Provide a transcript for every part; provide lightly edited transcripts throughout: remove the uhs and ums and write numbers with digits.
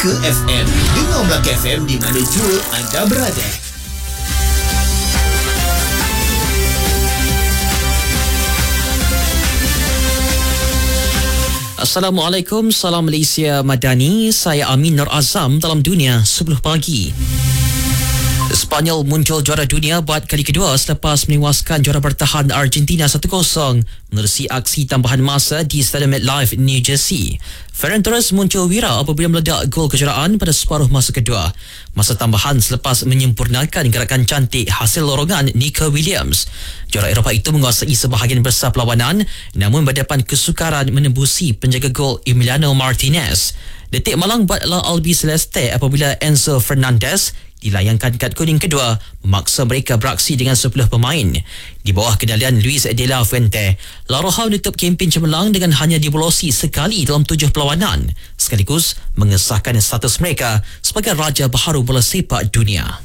Melaka FM. Dengar Melaka FM di mana jua anda berada. Assalamualaikum, salam Malaysia Madani. Saya Amin Nur Azam dalam Dunia 10 Pagi. Spanyol muncul juara dunia buat kali kedua selepas menewaskan juara bertahan Argentina 1-0 menerusi aksi tambahan masa di Stadium MetLife, New Jersey. Ferran Torres muncul wira apabila meledak gol kejuaraan pada separuh masa kedua. Masa tambahan selepas menyempurnakan gerakan cantik hasil lorongan Nico Williams. Juara Eropah itu menguasai sebahagian besar perlawanan namun berdepan kesukaran menembusi penjaga gol Emiliano Martinez. Detik malang buat La Albi Celeste apabila Enzo Fernandez dilayangkan kad kuning kedua memaksa mereka beraksi dengan 10 pemain. Di bawah kendalian Luis de la Fuente, La Roja menutup kempen cemerlang dengan hanya dibolosi sekali dalam 7 perlawanan, sekaligus mengesahkan status mereka sebagai raja baharu bola sepak dunia.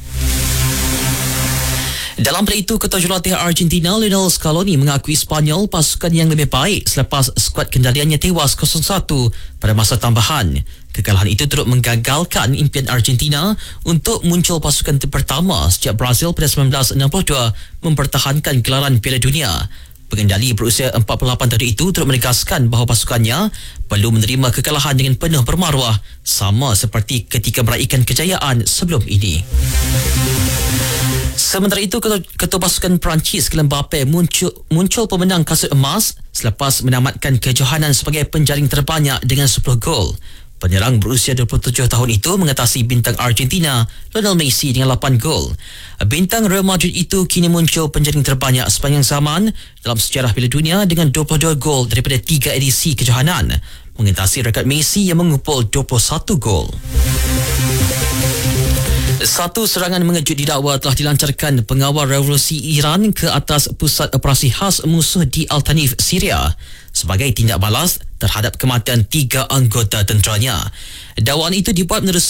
Dalam pada itu, Ketua Jurulatih Argentina Lionel Scaloni mengakui Spanyol pasukan yang lebih baik selepas skuad kendaliannya tewas 0-1 pada masa tambahan. Kekalahan itu turut menggagalkan impian Argentina untuk muncul pasukan pertama sejak Brazil pada 1962 mempertahankan gelaran Piala Dunia. Pengendali berusia 48 tahun itu turut menegaskan bahawa pasukannya perlu menerima kekalahan dengan penuh bermaruah sama seperti ketika meraihkan kejayaan sebelum ini. Sementara itu, ketua pasukan Perancis Kylian Mbappe muncul pemenang kasut emas selepas menamatkan kejohanan sebagai penjaring terbanyak dengan 10 gol. Penyerang berusia 27 tahun itu mengatasi bintang Argentina Lionel Messi dengan 8 gol. Bintang Real Madrid itu kini muncul penjaring terbanyak sepanjang zaman dalam sejarah Piala Dunia dengan 22 gol daripada 3 edisi kejohanan, mengatasi rekod Messi yang mengumpul 21 gol. Satu serangan mengejut didakwa telah dilancarkan pengawal revolusi Iran ke atas pusat operasi khas musuh di Al-Tanif, Syria sebagai tindak balas terhadap kematian 3 anggota tenteranya. Dakwaan itu dibuat menerusi